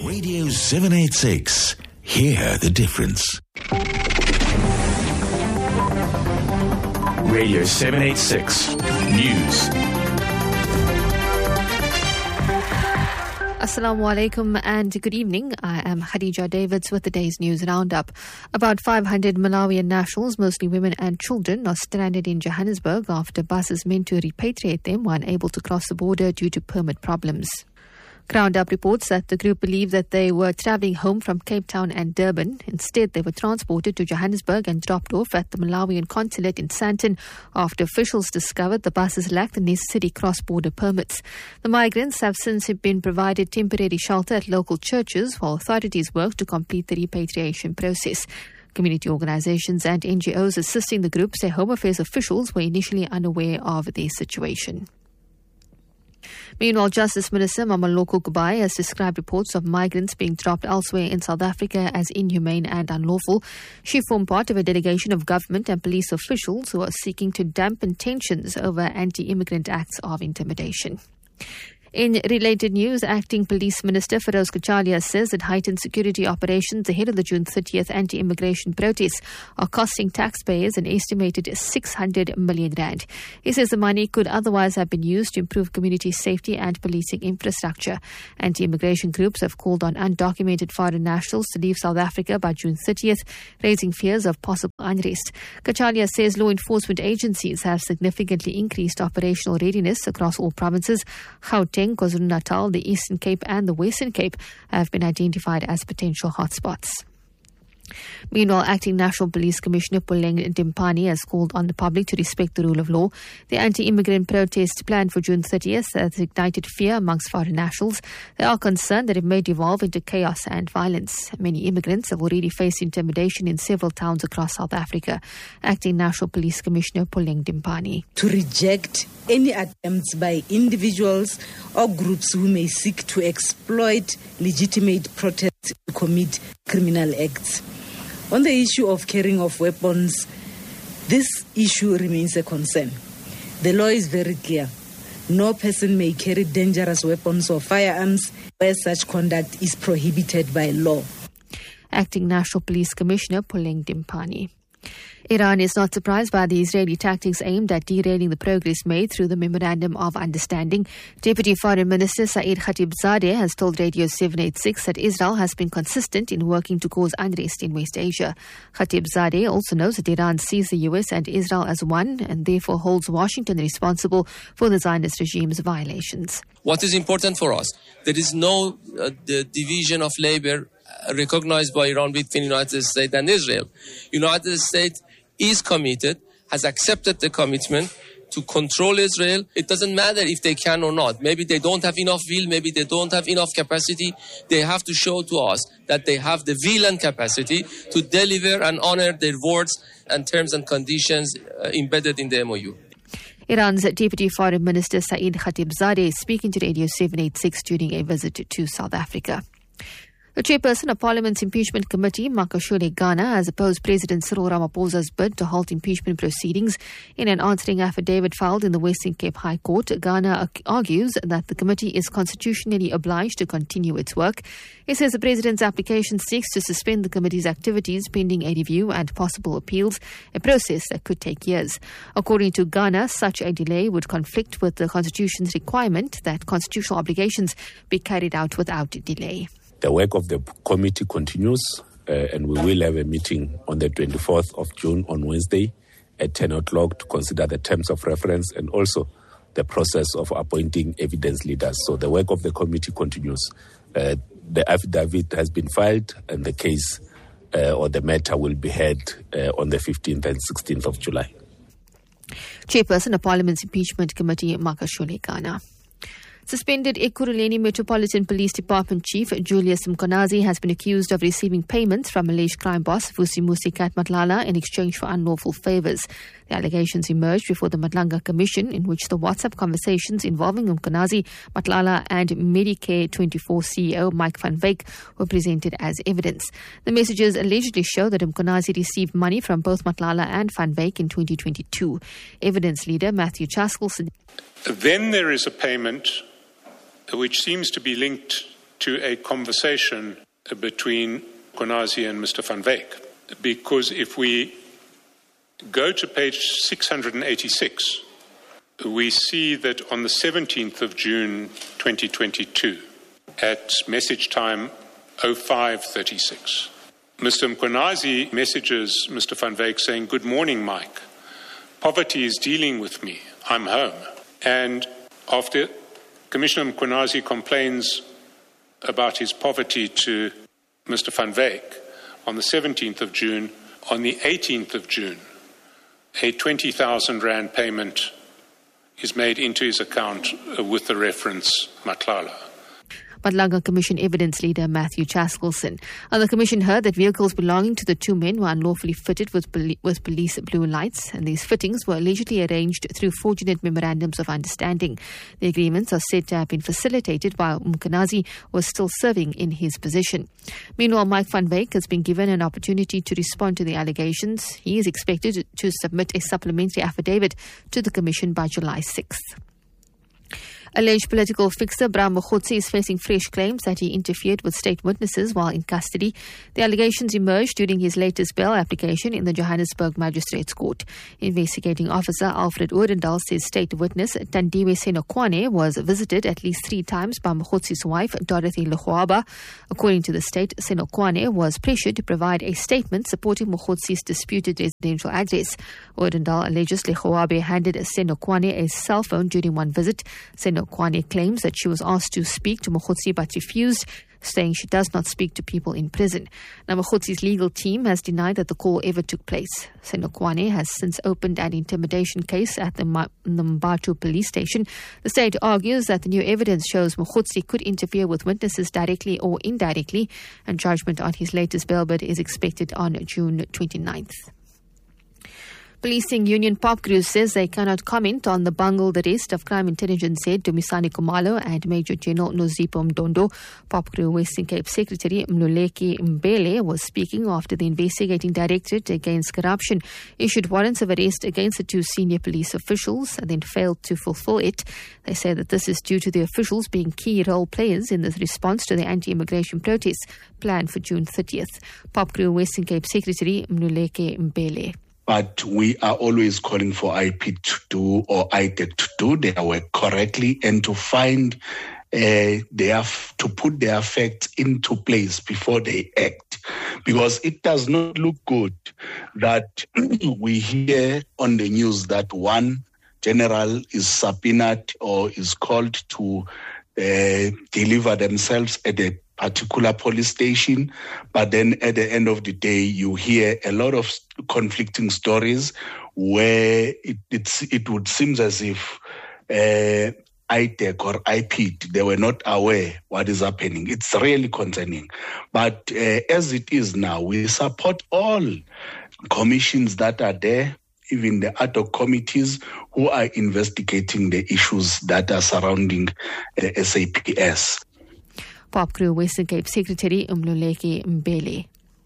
Radio 786. Hear the difference. Radio 786 News. Assalamu alaikum and good evening. I am Khadija Davids with the day's news roundup. About 500 Malawian nationals, mostly women and children, are stranded in Johannesburg after buses meant to repatriate them were unable to cross the border due to permit problems. Ground-up reports that the group believed that they were travelling home from Cape Town and Durban. Instead, they were transported to Johannesburg and dropped off at the Malawian consulate in Sandton after officials discovered the buses lacked the necessary cross-border permits. The migrants have since been provided temporary shelter at local churches while authorities work to complete the repatriation process. Community organisations and NGOs assisting the group say Home Affairs officials were initially unaware of their situation. Meanwhile, Justice Minister Mameloko Kubai has described reports of migrants being dropped elsewhere in South Africa as inhumane and unlawful. She formed part of a delegation of government and police officials who are seeking to dampen tensions over anti-immigrant acts of intimidation. In related news, Acting Police Minister Feroz Kachalia says that heightened security operations ahead of the June 30th anti-immigration protests are costing taxpayers an estimated 600 million rand. He says the money could otherwise have been used to improve community safety and policing infrastructure. Anti-immigration groups have called on undocumented foreign nationals to leave South Africa by June 30th, raising fears of possible unrest. Kachalia says law enforcement agencies have significantly increased operational readiness across all provinces. Gauteng, KwaZulu-Natal, the Eastern Cape and the Western Cape have been identified as potential hotspots. Meanwhile, Acting National Police Commissioner Puleng Dimpani has called on the public to respect the rule of law. The anti-immigrant protest planned for June 30th has ignited fear amongst foreign nationals. They are concerned that it may devolve into chaos and violence. Many immigrants have already faced intimidation in several towns across South Africa. Acting National Police Commissioner Puleng Dimpani. To reject any attempts by individuals or groups who may seek to exploit legitimate protests to commit criminal acts. On the issue of carrying of weapons, this issue remains a concern. The law is very clear. No person may carry dangerous weapons or firearms where such conduct is prohibited by law. Acting National Police Commissioner Puleng Dimpani. Iran is not surprised by the Israeli tactics aimed at derailing the progress made through the Memorandum of Understanding. Deputy Foreign Minister Saeed Khatibzadeh has told Radio 786 that Israel has been consistent in working to cause unrest in West Asia. Khatibzadeh also knows that Iran sees the US and Israel as one and therefore holds Washington responsible for the Zionist regime's violations. What is important for us? There is no the division of labor recognized by Iran between the United States and Israel. United States is committed, has accepted the commitment to control Israel. It doesn't matter if they can or not. Maybe they don't have enough will, maybe they don't have enough capacity. They have to show to us that they have the will and capacity to deliver and honor their words and terms and conditions embedded in the MOU. Iran's Deputy Foreign Minister Saeed Khatibzadeh is speaking to Radio 786 during a visit to South Africa. The chairperson of Parliament's Impeachment Committee, Makashule Ghana, has opposed President Cyril Ramaphosa's bid to halt impeachment proceedings. In an answering affidavit filed in the Western Cape High Court, Ghana argues that the committee is constitutionally obliged to continue its work. It says the president's application seeks to suspend the committee's activities pending a review and possible appeals, a process that could take years. According to Ghana, such a delay would conflict with the Constitution's requirement that constitutional obligations be carried out without delay. The work of the committee continues, and we will have a meeting on the 24th of June on Wednesday at 10 o'clock to consider the terms of reference and also the process of appointing evidence leaders. So the work of the committee continues. The affidavit has been filed and the case or the matter will be heard on the 15th and 16th of July. Chairperson of Parliament's Impeachment Committee, Makashule Ghana. Suspended Ekurhuleni Metropolitan Police Department Chief Julius Mkonazi has been accused of receiving payments from alleged crime boss Vusimusi Matlala in exchange for unlawful favours. The allegations emerged before the Madlanga Commission, in which the WhatsApp conversations involving Mkonazi, Matlala and Medicare 24 CEO Mike van Wyk were presented as evidence. The messages allegedly show that Mkonazi received money from both Matlala and van Wyk in 2022. Evidence leader Matthew Chaskell said, Then there is a payment which seems to be linked to a conversation between Mkhwanazi and Mr. Van Wyk. Because if we go to page 686, we see that on the 17th of June 2022, at message time 05:36, Mr. Mkhwanazi messages Mr. Van Wyk saying, "Good morning, Mike. Poverty is dealing with me. I'm home." And after Commissioner Mkhwanazi complains about his poverty to Mr. Van Wyk on the 17th of June, on the 18th of June, a 20,000 Rand payment is made into his account with the reference Matlala. Madlaga Commission Evidence Leader Matthew Chaskelson. The Commission heard that vehicles belonging to the two men were unlawfully fitted with police blue lights, and these fittings were allegedly arranged through fraudulent memorandums of understanding. The agreements are said to have been facilitated while Mkhwanazi was still serving in his position. Meanwhile, Mike Van Wyk has been given an opportunity to respond to the allegations. He is expected to submit a supplementary affidavit to the Commission by July 6th. Alleged political fixer Bram Mokhotsi is facing fresh claims that he interfered with state witnesses while in custody. The allegations emerged during his latest bail application in the Johannesburg Magistrates Court. Investigating officer Alfred Odendaal says state witness Tandiwe Senokwane was visited at least 3 times by Mokhotsi's wife, Dorothy Lekgoaba. According to the state, Senokwane was pressured to provide a statement supporting Mokhotsi's disputed residential address. Odendaal alleges Lekgoaba handed Senokwane a cell phone during one visit. Senokwane claims that she was asked to speak to Mokhotsi but refused, saying she does not speak to people in prison. Now, Mokhotsi's legal team has denied that the call ever took place. Senokwane has since opened an intimidation case at the Mbatu police station. The state argues that the new evidence shows Mokhotsi could interfere with witnesses directly or indirectly, and judgment on his latest bail bid is expected on June 29th. Policing union POPCRU says they cannot comment on the bungled arrest of Crime Intelligence Head Dumisani Khumalo and Major General Nozipho Mdondo. POPCRU Western Cape Secretary Mluleki Mbele was speaking after the Investigating Directorate Against Corruption issued warrants of arrest against the 2 senior police officials and then failed to fulfill it. They say that this is due to the officials being key role players in the response to the anti-immigration protests planned for June 30th. POPCRU Western Cape Secretary Mluleki Mbele. But we are always calling for IP to do or ITEC to do their work correctly and to find to put their facts into place before they act. Because it does not look good that we hear on the news that one general is subpoenaed or is called to deliver themselves at a particular police station, but then at the end of the day, you hear a lot of conflicting stories where it would seem as if ITEC or IPID, they were not aware what is happening. It's really concerning. But as it is now, we support all commissions that are there, even the ad hoc committees who are investigating the issues that are surrounding SAPS. POPCRU Western Cape Secretary Mluleki Mbele.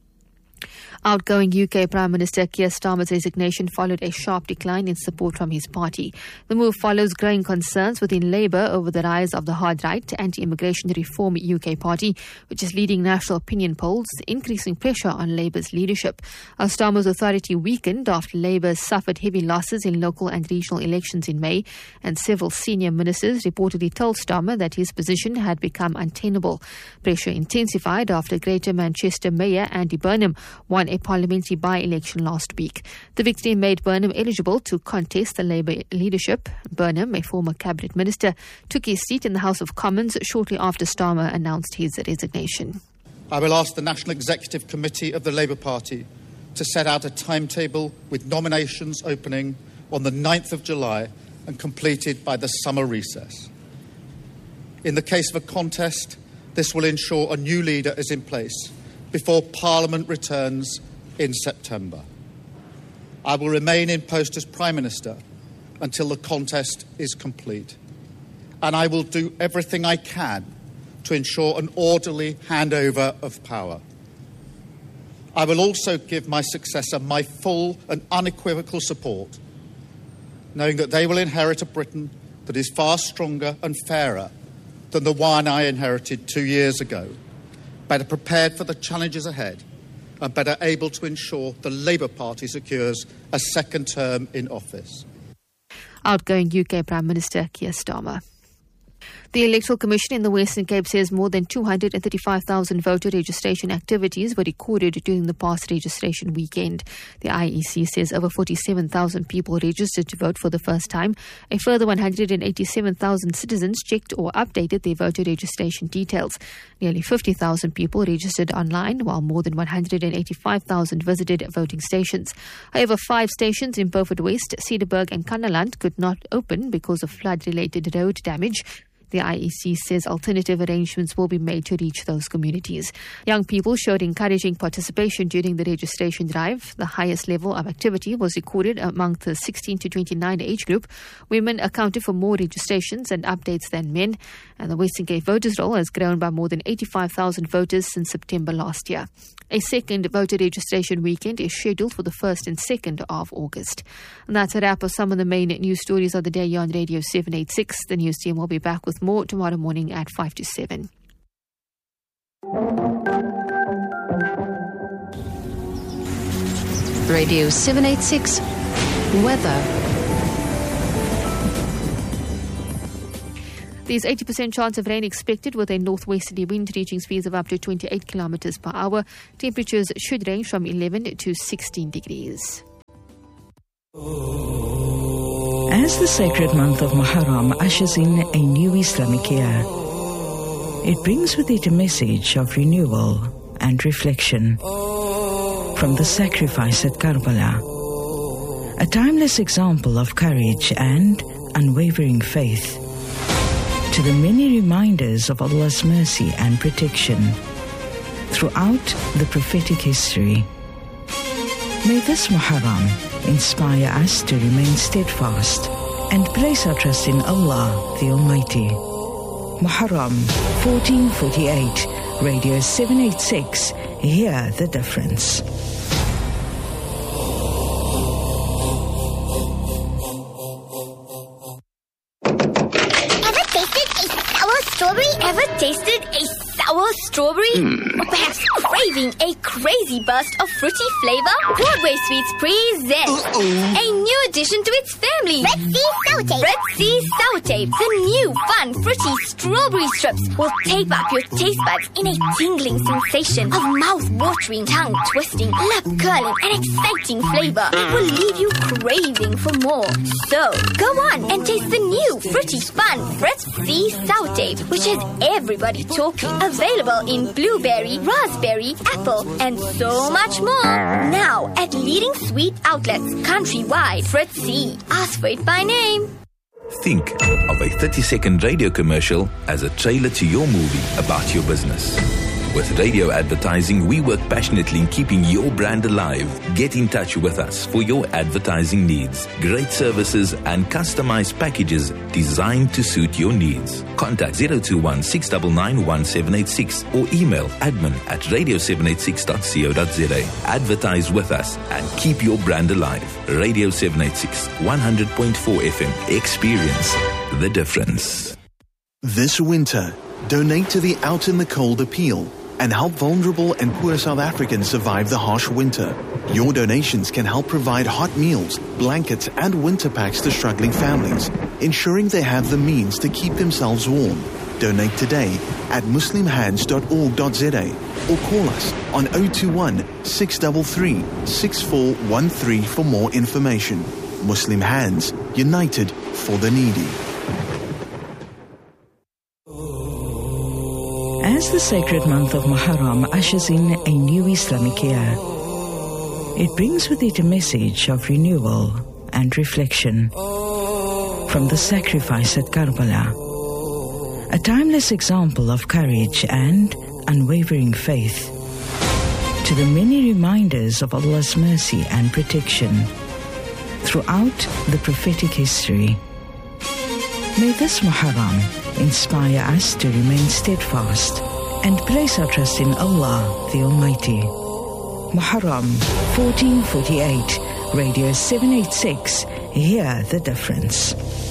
Outgoing UK Prime Minister Keir Starmer's resignation followed a sharp decline in support from his party. The move follows growing concerns within Labour over the rise of the hard-right anti-immigration reform UK party, which is leading national opinion polls, increasing pressure on Labour's leadership. Starmer's authority weakened after Labour suffered heavy losses in local and regional elections in May, and several senior ministers reportedly told Starmer that his position had become untenable. Pressure intensified after Greater Manchester Mayor Andy Burnham won a parliamentary by-election last week. The victory made Burnham eligible to contest the Labour leadership. Burnham, a former cabinet minister, took his seat in the House of Commons shortly after Starmer announced his resignation. I will ask the National Executive Committee of the Labour Party to set out a timetable with nominations opening on the 9th of July and completed by the summer recess. In the case of a contest, this will ensure a new leader is in place before Parliament returns in September. I will remain in post as Prime Minister until the contest is complete, and I will do everything I can to ensure an orderly handover of power. I will also give my successor my full and unequivocal support, knowing that they will inherit a Britain that is far stronger and fairer than the one I inherited 2 years ago, better prepared for the challenges ahead, and better able to ensure the Labour Party secures a second term in office. Outgoing UK Prime Minister Keir Starmer. The Electoral Commission in the Western Cape says more than 235,000 voter registration activities were recorded during the past registration weekend. The IEC says over 47,000 people registered to vote for the first time. A further 187,000 citizens checked or updated their voter registration details. Nearly 50,000 people registered online, while more than 185,000 visited voting stations. However, 5 stations in Beaufort West, Cedarburg and Kannaland could not open because of flood-related road damage. The IEC says alternative arrangements will be made to reach those communities. Young people showed encouraging participation during the registration drive. The highest level of activity was recorded among the 16 to 29 age group. Women accounted for more registrations and updates than men. And the Western Cape Voters Roll has grown by more than 85,000 voters since September last year. A second voter registration weekend is scheduled for the 1st and 2nd of August. And that's a wrap of some of the main news stories of the day on Radio 786. The news team will be back with more tomorrow morning at 5 to 7. Radio 786 Weather. There's 80% chance of rain expected with a northwesterly wind reaching speeds of up to 28 kilometers per hour. Temperatures should range from 11 to 16 degrees. As the sacred month of Muharram ushers in a new Islamic year, it brings with it a message of renewal and reflection. From the sacrifice at Karbala, a timeless example of courage and unwavering faith, to the many reminders of Allah's mercy and protection throughout the prophetic history. May this Muharram inspire us to remain steadfast and place our trust in Allah, the Almighty. Muharram 1448, Radio 786, hear the difference. Ever tasted a sour strawberry? Or perhaps craving a crazy burst of fruity flavor? Broadway Sweets present a new addition to its family. Red Sea Sour Tape. Red Sea Sour Tape. The new fun fruity strawberry strips will tape up your taste buds in a tingling sensation of mouth-watering, tongue-twisting, lip-curling and exciting flavor. It will leave you craving for more. So, go on and taste the new fruity fun Red Sea Sour Tape, which has everybody talking. Available in blueberry, raspberry, apple, and so much more. Now at leading sweet outlets countrywide. Fritz C. Ask for it by name. Think of a 30-second radio commercial as a trailer to your movie about your business. With radio advertising, we work passionately in keeping your brand alive. Get in touch with us for your advertising needs. Great services and customized packages designed to suit your needs. Contact 021 699 1786 or email admin@radio786.co.za. Advertise with us and keep your brand alive. Radio 786, 100.4 FM. Experience the difference. This winter, donate to the Out in the Cold appeal and help vulnerable and poor South Africans survive the harsh winter. Your donations can help provide hot meals, blankets, and winter packs to struggling families, ensuring they have the means to keep themselves warm. Donate today at muslimhands.org.za or call us on 021 633 6413 for more information. Muslim Hands, united for the needy. As the sacred month of Muharram ushers in a new Islamic year, it brings with it a message of renewal and reflection. From the sacrifice at Karbala, a timeless example of courage and unwavering faith, to the many reminders of Allah's mercy and protection throughout the prophetic history. May this Muharram inspire us to remain steadfast and place our trust in Allah, the Almighty. Muharram 1448, Radio 786, hear the difference.